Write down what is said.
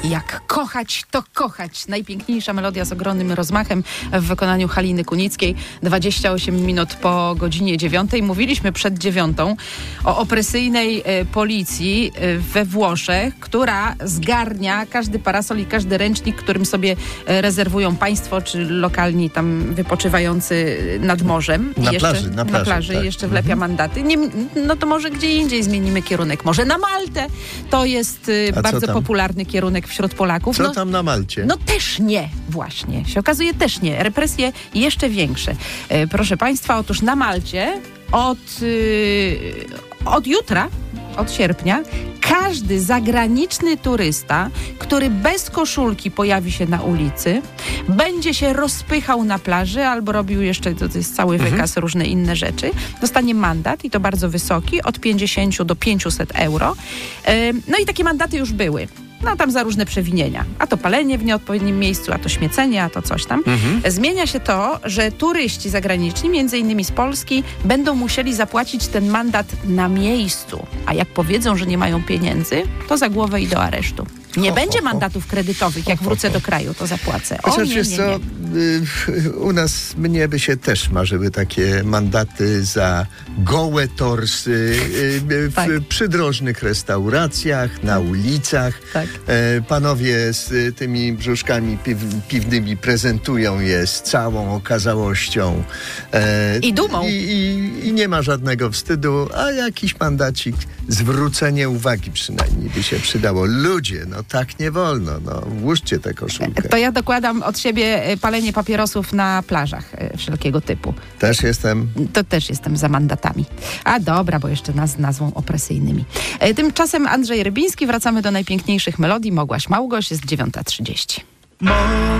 Jak kochać, to kochać. Najpiękniejsza melodia z ogromnym rozmachem w wykonaniu Haliny Kunickiej. 28 minut po godzinie 9. Mówiliśmy przed 9 o opresyjnej policji we Włoszech, która zgarnia każdy parasol i każdy ręcznik, którym sobie rezerwują państwo, czy lokalni tam wypoczywający nad morzem. Na plaży, tak. Jeszcze wlepia mandaty. Nie, no to może gdzie indziej zmienimy kierunek. Może na Maltę. To jest bardzo popularny kierunek wśród Polaków. Co tam na Malcie? No też nie, właśnie. Się okazuje też nie. Represje jeszcze większe. Proszę Państwa, otóż na Malcie od jutra, od sierpnia, każdy zagraniczny turysta, który bez koszulki pojawi się na ulicy, będzie się rozpychał na plaży albo robił jeszcze, to jest cały wykaz, różne inne rzeczy, dostanie mandat i to bardzo wysoki, od 50 do 500 euro. No i takie mandaty już były. No tam za różne przewinienia. A to palenie w nieodpowiednim miejscu, a to śmiecenie, a to coś tam. Zmienia się to, że turyści zagraniczni, między innymi z Polski, będą musieli zapłacić ten mandat na miejscu. A jak powiedzą, że nie mają pieniędzy, to za głowę i do aresztu. Nie będzie mandatów kredytowych. Jak wrócę do kraju, to zapłacę. Chociaż wiesz co, mnie by się też marzyły takie mandaty za gołe torsy w przydrożnych restauracjach, na ulicach. Tak. Panowie z tymi brzuszkami piwnymi prezentują je z całą okazałością. I dumą. I nie ma żadnego wstydu, a jakiś mandacik, zwrócenie uwagi przynajmniej by się przydało. Ludzie, no tak nie wolno, no włóżcie tę koszulkę. To ja dokładam od siebie palenie papierosów na plażach wszelkiego typu. Też jestem. To też jestem za mandatami. A dobra, bo jeszcze z nazwą opresyjnymi. Tymczasem Andrzej Rybiński, wracamy do najpiękniejszych melodii. Mogłaś Małgoś, jest 9:30.